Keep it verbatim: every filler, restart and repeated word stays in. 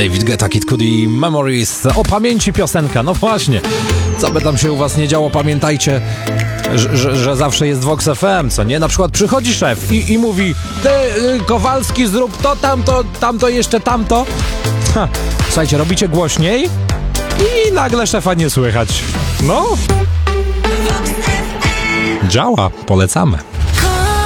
David Guetta, Kid Cudi, Memories. O pamięci piosenka, no właśnie. Co by tam się u was nie działo, pamiętajcie, że, że, że zawsze jest Vox F M, co nie? Na przykład przychodzi szef i, i mówi: ty, y, Kowalski, zrób to, tamto, tamto, jeszcze tamto. Ha, słuchajcie, robicie głośniej i nagle szefa nie słychać. No. Działa, polecamy.